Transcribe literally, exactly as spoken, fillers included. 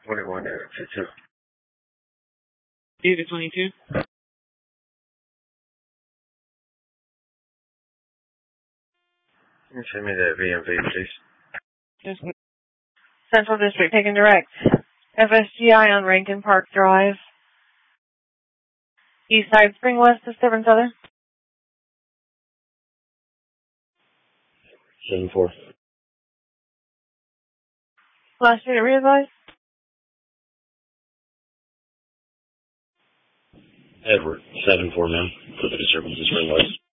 twenty-one to two. Two to twenty-two. Can you send me that V M V, please? Yes. Central District, taking direct. F S G I on Rankin Park Drive. East side, spring west, disturbance other. seven four. Last unit re-advise. Edward, seven four, ma'am. For the disturbances, spring west.